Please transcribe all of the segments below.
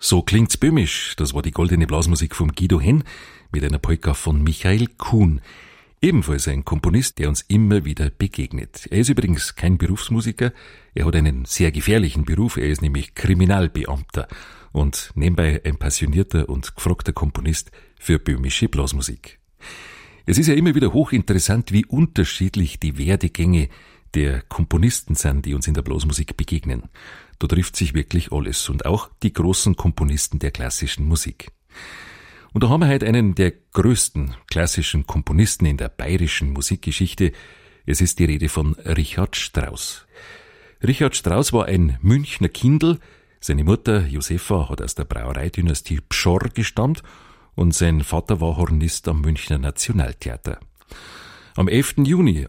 So klingt's böhmisch. Das war die goldene Blasmusik vom Guido Henn mit einer Polka von Michael Kuhn. Ebenfalls ein Komponist, der uns immer wieder begegnet. Er ist übrigens kein Berufsmusiker. Er hat einen sehr gefährlichen Beruf. Er ist nämlich Kriminalbeamter und nebenbei ein passionierter und gefragter Komponist für böhmische Blasmusik. Es ist ja immer wieder hochinteressant, wie unterschiedlich die Werdegänge der Komponisten sind, die uns in der Blasmusik begegnen. Da trifft sich wirklich alles und auch die großen Komponisten der klassischen Musik. Und da haben wir heute einen der größten klassischen Komponisten in der bayerischen Musikgeschichte. Es ist die Rede von Richard Strauss. Richard Strauss war ein Münchner Kindl. Seine Mutter Josefa hat aus der Brauereidynastie Pschorr gestammt und sein Vater war Hornist am Münchner Nationaltheater. Am 11. Juni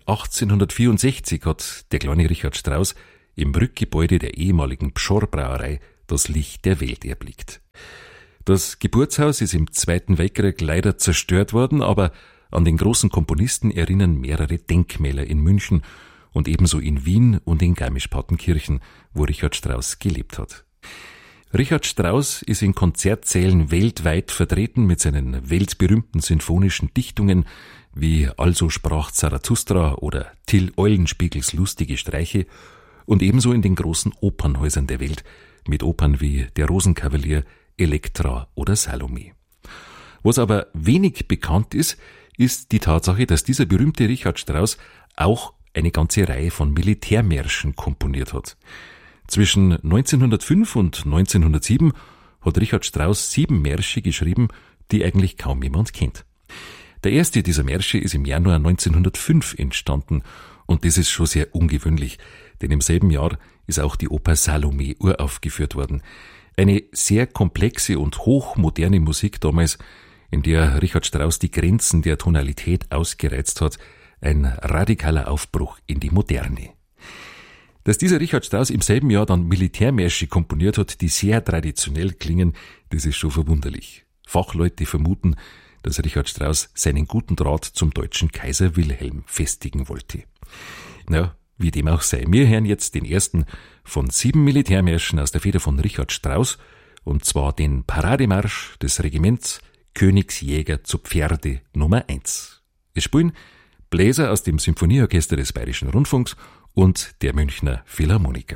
1864 hat der kleine Richard Strauss im Rückgebäude der ehemaligen Pschorr-Brauerei das Licht der Welt erblickt. Das Geburtshaus ist im Zweiten Weltkrieg leider zerstört worden, aber an den großen Komponisten erinnern mehrere Denkmäler in München und ebenso in Wien und in Garmisch-Partenkirchen, wo Richard Strauss gelebt hat. Richard Strauss ist in Konzertsälen weltweit vertreten mit seinen weltberühmten sinfonischen Dichtungen wie Also sprach Zarathustra oder Till Eulenspiegels lustige Streiche und ebenso in den großen Opernhäusern der Welt mit Opern wie Der Rosenkavalier, Elektra oder Salome. Was aber wenig bekannt ist, ist die Tatsache, dass dieser berühmte Richard Strauss auch eine ganze Reihe von Militärmärschen komponiert hat. Zwischen 1905 und 1907 hat Richard Strauss 7 Märsche geschrieben, die eigentlich kaum jemand kennt. Der erste dieser Märsche ist im Januar 1905 entstanden und das ist schon sehr ungewöhnlich, denn im selben Jahr ist auch die Oper Salome uraufgeführt worden. Eine sehr komplexe und hochmoderne Musik damals, in der Richard Strauss die Grenzen der Tonalität ausgereizt hat, ein radikaler Aufbruch in die Moderne. Dass dieser Richard Strauss im selben Jahr dann Militärmärsche komponiert hat, die sehr traditionell klingen, das ist schon verwunderlich. Fachleute vermuten, dass Richard Strauss seinen guten Draht zum deutschen Kaiser Wilhelm festigen wollte. Na, wie dem auch sei, wir hören jetzt den ersten von 7 Militärmärschen aus der Feder von Richard Strauss, und zwar den Parademarsch des Regiments Königsjäger zu Pferde Nummer 1. Es spielen Bläser aus dem Symphonieorchester des Bayerischen Rundfunks und der Münchner Philharmoniker.